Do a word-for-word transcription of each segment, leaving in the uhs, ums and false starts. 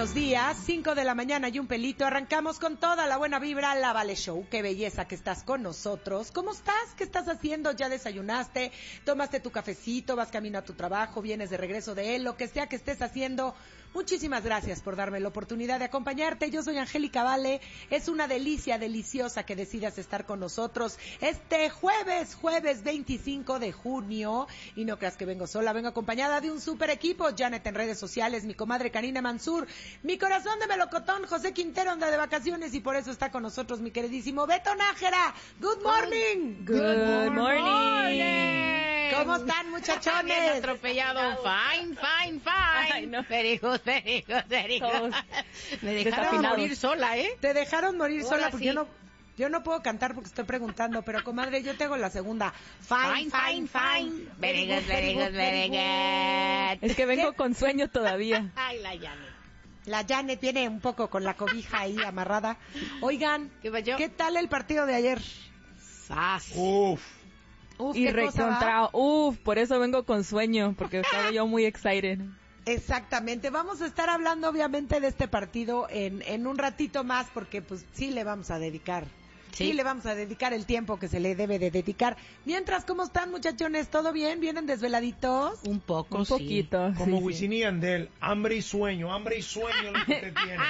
buenos días, cinco de la mañana y un pelito. Arrancamos con toda la buena vibra, La Vale Show. Qué belleza que estás con nosotros. ¿Cómo estás? ¿Qué estás haciendo? ¿Ya desayunaste? ¿Tomaste tu cafecito? ¿Vas camino a tu trabajo? ¿Vienes de regreso de él? Lo que sea que estés haciendo. Muchísimas gracias por darme la oportunidad de acompañarte. Yo soy Angélica Vale. Es una delicia deliciosa que decidas estar con nosotros este jueves, jueves veinticinco de junio. Y no creas que vengo sola, vengo acompañada de un super equipo. Janet en redes sociales, mi comadre Karina Mansur, mi corazón de melocotón, José Quintero anda de vacaciones y por eso está con nosotros mi queridísimo Beto Nájera. Good morning. Good, Good morning. morning. ¿Cómo están, muchachones? Bien atropellado. Fine, fine, fine. Ay, no. Very good, very good, very good. Me dejaron morir sola, ¿eh? Te dejaron morir Ahora sola porque sí. yo no... Yo no puedo cantar porque estoy preguntando, pero comadre, yo te hago la segunda. Fine, fine, fine. fine. Very good, very good, very good. Es que vengo ¿Qué? con sueño todavía. Ay, la Janet. La Janet viene un poco con la cobija ahí amarrada. Oigan, ¿Qué pasó? ¿qué tal el partido de ayer? Sas. Uf. Uf, Y ¿qué cosa va? recontra, uff, por eso vengo con sueño, porque estaba yo muy excited. Exactamente, vamos a estar hablando obviamente de este partido en, en un ratito más porque pues sí le vamos a dedicar, sí. sí le vamos a dedicar el tiempo que se le debe de dedicar. Mientras, ¿cómo están, muchachones? ¿Todo bien? ¿Vienen desveladitos? Un poco, Un sí. poquito. Como sí, Wisin sí. y Yandel, hambre y sueño, hambre y sueño lo que usted tiene.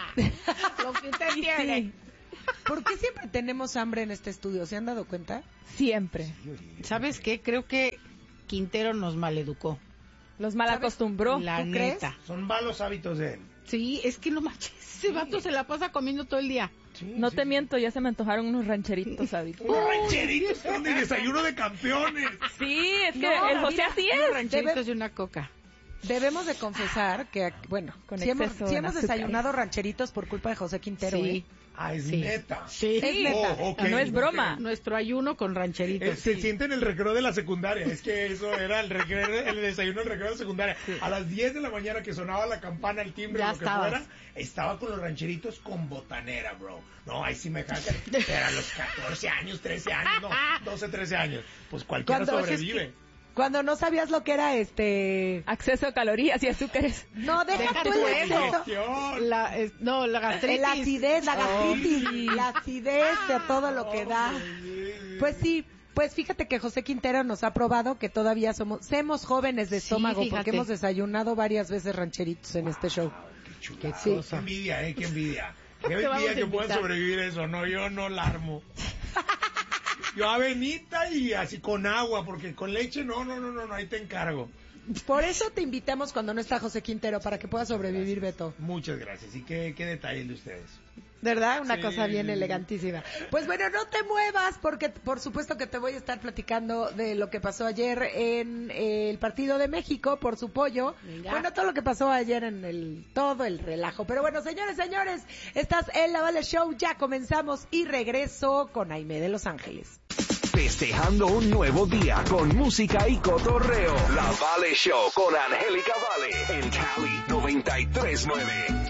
Lo que usted Sí, tiene. sí. ¿Por qué siempre tenemos hambre en este estudio? ¿Se han dado cuenta? Siempre. ¿Sabes qué? Creo que Quintero nos maleducó. Los mal acostumbró. La ¿Tú crees? neta. Son malos hábitos de él. Sí, es que no manches. Ese vato se la pasa comiendo todo el día. Sí, No sí, te sí. miento, ya se me antojaron unos rancheritos ahorita. Unos rancheritos son de desayuno de campeones. Sí, es que No, el José mira, así Unos es. rancheritos Debe- y una coca. Debemos de confesar que, bueno, Con sí hemos, exceso sí de hemos azúcar. desayunado rancheritos por culpa de José Quintero, Sí. ¿eh? Ah, es Sí. neta. Sí. Es neta. Oh, ok, No es ok. broma. Nuestro ayuno con rancheritos. Eh, se sí. siente en el recreo de la secundaria. Es que eso era el recreo, el desayuno del recreo de la secundaria. A las diez de la mañana que sonaba la campana, el timbre, Ya lo que estabas. fuera, estaba con los rancheritos con botanera, bro. No, ahí sí me jaca. Pero a los catorce años, trece años, no, doce, trece años. Pues cualquiera Cuando- sobrevive. Cuando no sabías lo que era este... Acceso a calorías y azúcares. No, deja, Deja tú tú el eso. exceso. Gestión. La, es- no, la gastritis. La acidez, la gastritis, Oh, sí. la acidez de todo lo que da. Pues sí, pues fíjate que José Quintero nos ha probado que todavía somos, somos jóvenes de Sí, estómago fíjate. porque hemos desayunado varias veces rancheritos en este show. Qué chula. Qué Qué cosa. envidia, eh, qué envidia. Qué Te vamos envidia a que puedan invitar. sobrevivir eso. No, yo no la armo. Yo avenita y así con agua, porque con leche no, no, no, no, no, ahí te encargo. Por eso te invitamos cuando no está José Quintero, para que puedas sobrevivir, Beto. Muchas gracias. Y qué, qué detalle de ustedes. ¿Verdad? Una Sí. cosa bien elegantísima. Pues bueno, no te muevas porque por supuesto que te voy a estar platicando de lo que pasó ayer en eh, el partido de México por su pollo. Venga. Bueno, todo lo que pasó ayer en el todo el relajo. Pero bueno, señores, señores, estás en La Vale Show. Ya comenzamos y regreso con Aimee de Los Ángeles. Festejando un nuevo día con música y cotorreo. La Vale Show con Angélica Vale en Cali noventa y tres nueve.